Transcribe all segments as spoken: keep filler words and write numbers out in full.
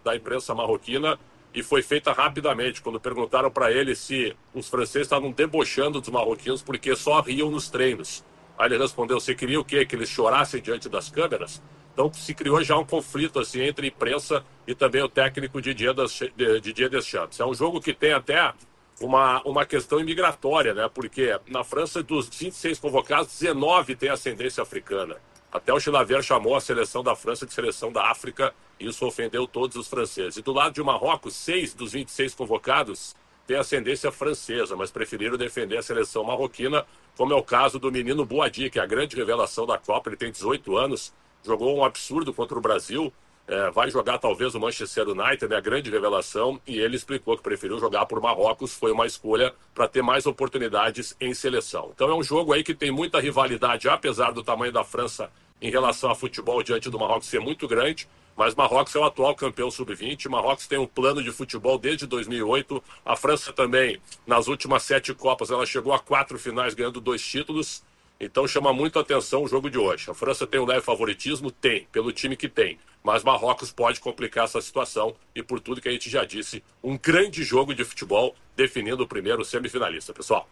da imprensa marroquina e foi feita rapidamente, quando perguntaram para ele se os franceses estavam debochando dos marroquinos porque só riam nos treinos. Aí ele respondeu, você queria o quê? Que eles chorassem diante das câmeras? Então se criou já um conflito assim, entre a imprensa e também o técnico Didier Deschamps. É um jogo que tem até uma, uma questão imigratória, né? Porque na França, dos vinte e seis convocados, dezenove têm ascendência africana. Até o Chilavert chamou a seleção da França de seleção da África, e isso ofendeu todos os franceses. E do lado de Marrocos, seis dos vinte e seis convocados têm ascendência francesa, mas preferiram defender a seleção marroquina, como é o caso do menino Boadi, que é a grande revelação da Copa. Ele tem dezoito anos, jogou um absurdo contra o Brasil, é, vai jogar talvez o Manchester United, né, a grande revelação, e ele explicou que preferiu jogar por Marrocos, foi uma escolha para ter mais oportunidades em seleção. Então é um jogo aí que tem muita rivalidade, apesar do tamanho da França em relação a futebol diante do Marrocos ser muito grande, mas Marrocos é o atual campeão sub vinte, Marrocos tem um plano de futebol desde dois mil e oito, a França também, nas últimas sete Copas, ela chegou a quatro finais ganhando dois títulos, então chama muito a atenção o jogo de hoje. A França tem um leve favoritismo? Tem, pelo time que tem, mas Marrocos pode complicar essa situação e por tudo que a gente já disse, um grande jogo de futebol definindo o primeiro semifinalista, pessoal.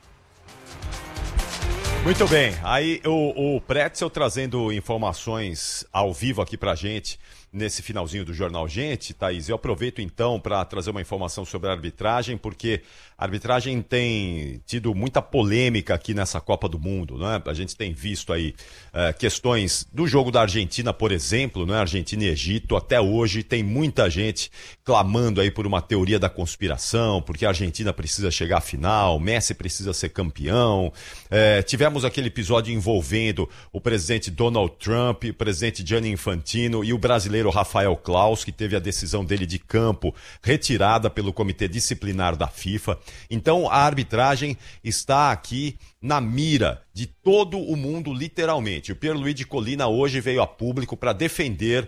Muito bem, aí o, o Pretzel trazendo informações ao vivo aqui pra gente nesse finalzinho do Jornal Gente. Thaís, eu aproveito então para trazer uma informação sobre a arbitragem, porque a arbitragem tem tido muita polêmica aqui nessa Copa do Mundo, né? A gente tem visto aí uh, questões do jogo da Argentina, por exemplo, né? Argentina e Egito, até hoje tem muita gente clamando aí por uma teoria da conspiração, porque a Argentina precisa chegar à final, Messi precisa ser campeão. Uh, tivemos aquele episódio envolvendo o presidente Donald Trump, o presidente Gianni Infantino e o brasileiro Rafael Claus, que teve a decisão dele de campo retirada pelo Comitê Disciplinar da FIFA. Então a arbitragem está aqui na mira de todo o mundo, literalmente. O Pierluigi Collina hoje veio a público para defender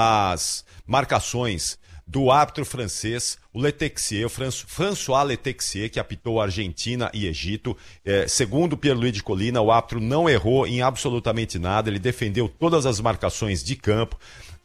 as marcações do árbitro francês, o Letexier, o François Letexier, que apitou Argentina e Egito. É, segundo Pierluigi Collina, o árbitro não errou em absolutamente nada, ele defendeu todas as marcações de campo.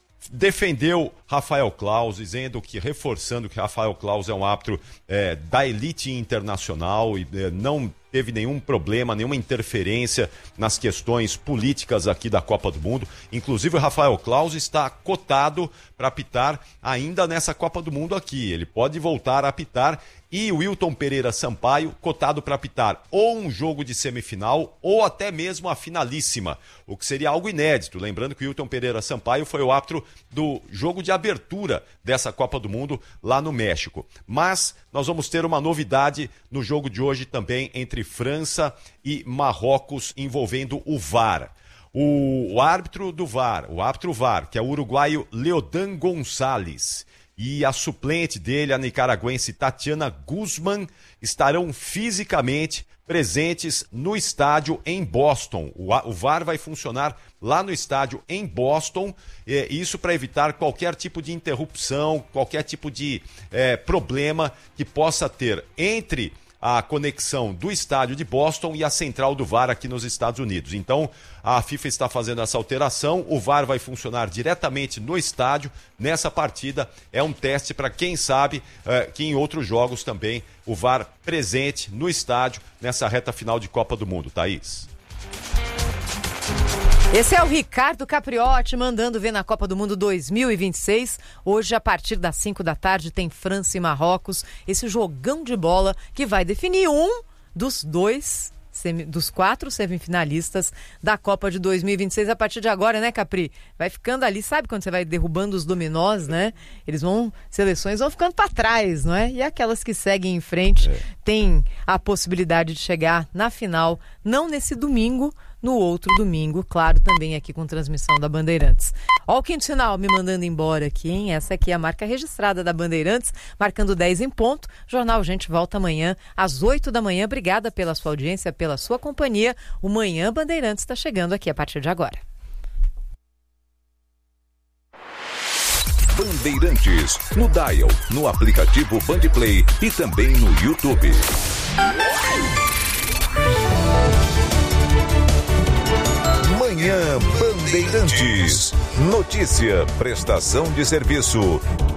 Defendeu Rafael Claus, dizendo que, reforçando que Rafael Claus é um árbitro é, da elite internacional e é, não teve nenhum problema, nenhuma interferência nas questões políticas aqui da Copa do Mundo. Inclusive o Rafael Claus está cotado para apitar ainda nessa Copa do Mundo aqui. Ele pode voltar a apitar. E o Wilton Pereira Sampaio, cotado para apitar ou um jogo de semifinal ou até mesmo a finalíssima, o que seria algo inédito. Lembrando que o Wilton Pereira Sampaio foi o árbitro do jogo de abertura dessa Copa do Mundo lá no México. Mas nós vamos ter uma novidade no jogo de hoje também entre França e Marrocos envolvendo o V A R. O, o árbitro do V A R, o árbitro V A R, que é o uruguaio Leodan Gonçalves, e a suplente dele, a nicaragüense Tatiana Guzman, estarão fisicamente presentes no estádio em Boston. O, o V A R vai funcionar lá no estádio em Boston, é, isso para evitar qualquer tipo de interrupção, qualquer tipo de é, problema que possa ter entre a conexão do estádio de Boston e a central do V A R aqui nos Estados Unidos. Então, a FIFA está fazendo essa alteração, o V A R vai funcionar diretamente no estádio nessa partida. É um teste para quem sabe é, que em outros jogos também o V A R presente no estádio nessa reta final de Copa do Mundo. Thaís. Esse é o Ricardo Capriotti mandando ver na Copa do Mundo dois mil e vinte e seis. Hoje, a partir das cinco da tarde, tem França e Marrocos. Esse jogão de bola que vai definir um dos dois, semi, dos quatro semifinalistas da Copa de dois mil e vinte e seis. A partir de agora, né, Capri? Vai ficando ali, sabe quando você vai derrubando os dominós, né? Eles vão, seleções vão ficando para trás, não é? E aquelas que seguem em frente é. têm a possibilidade de chegar na final, não nesse domingo, no outro domingo, claro, também aqui com transmissão da Bandeirantes. Ó o quinto sinal me mandando embora aqui, hein? Essa aqui é a marca registrada da Bandeirantes, marcando dez em ponto. Jornal Gente volta amanhã às oito da manhã. Obrigada pela sua audiência, pela sua companhia. O Manhã Bandeirantes está chegando aqui a partir de agora. Bandeirantes, no Dial, no aplicativo Bandplay e também no YouTube. Manhã Bandeirantes. Notícia, prestação de serviço.